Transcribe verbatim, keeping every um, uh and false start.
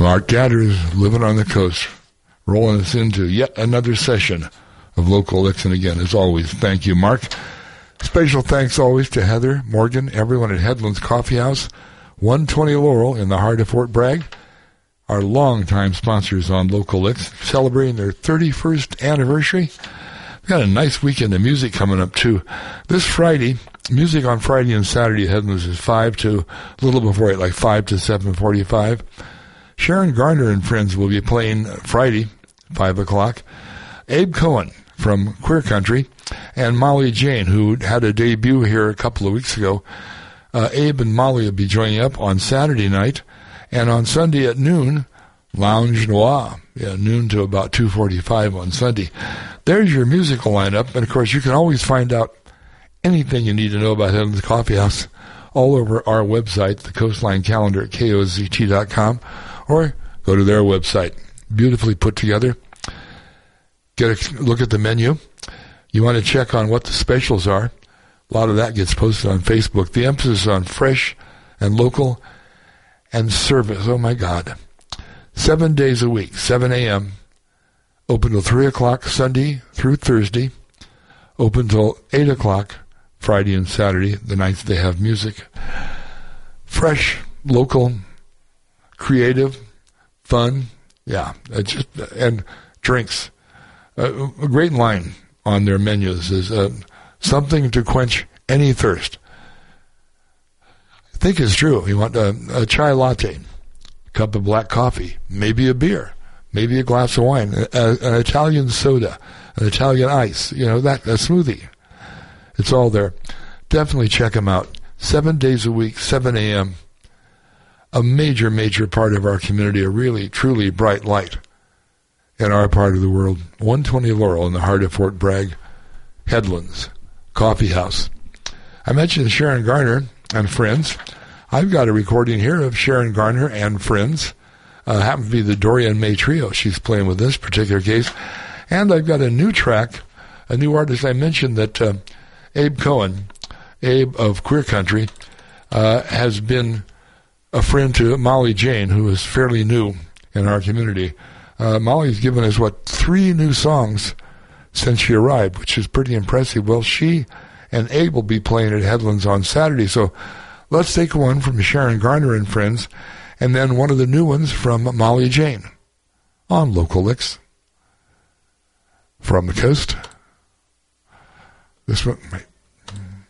Mark Gadders, living on the coast, rolling us into yet another session of Local Licks. And again, as always, thank you, Mark. Special thanks always to Heather, Morgan, everyone at Headlands Coffee House, one twenty Laurel in the heart of Fort Bragg, our longtime sponsors on Local Licks, celebrating their thirty-first anniversary. We've got a nice weekend of music coming up, too. This Friday, music on Friday and Saturday at Headlands is five to, a little before eight, like five to seven forty-five. Sharon Garner and friends will be playing Friday, five o'clock. Abe Cohen from Queer Country and Molly Jane, who had a debut here a couple of weeks ago. Uh, Abe and Molly will be joining up on Saturday night. And on Sunday at noon, Lounge Noir. Yeah, noon to about two forty-five on Sunday. There's your musical lineup. And, of course, you can always find out anything you need to know about Headlands Coffee House all over our website, the Coastline Calendar at K O Z T dot com. Or go to their website, beautifully put together. Get a look at the menu. You want to check on what the specials are. A lot of that gets posted on Facebook. The emphasis is on fresh and local and service. Oh, my God. Seven days a week, seven a.m., open till three o'clock Sunday through Thursday, open till eight o'clock Friday and Saturday, the nights they have music. Fresh, local, creative, fun, yeah, it's just, and drinks. Uh, a great line on their menus is uh, something to quench any thirst. I think it's true. You want a, a chai latte, a cup of black coffee, maybe a beer, maybe a glass of wine, a, an Italian soda, an Italian ice, you know, that a smoothie. It's all there. Definitely check them out. Seven days a week, seven a.m., a major, major part of our community, a really, truly bright light in our part of the world. one twenty Laurel in the heart of Fort Bragg, Headlands Coffee House. I mentioned Sharon Garner and friends. I've got a recording here of Sharon Garner and friends. Uh, happens to be the Dorian May Trio. She's playing with this particular case. And I've got a new track, a new artist. I mentioned that uh, Abe Cohen, Abe of Queer Country, uh, has been a friend to Molly Jane, who is fairly new in our community. Uh, Molly's given us, what, three new songs since she arrived, which is pretty impressive. Well, she and Abe will be playing at Headlands on Saturday. So let's take one from Sharon Garner and friends, and then one of the new ones from Molly Jane on Local Licks. From the coast. This one,